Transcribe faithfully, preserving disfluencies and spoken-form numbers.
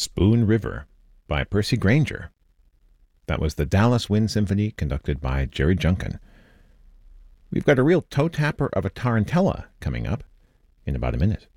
Spoon River by Percy Grainger. That was the Dallas Wind Symphony conducted by Jerry Junkin. We've got a real toe tapper of a tarantella coming up in about a minute.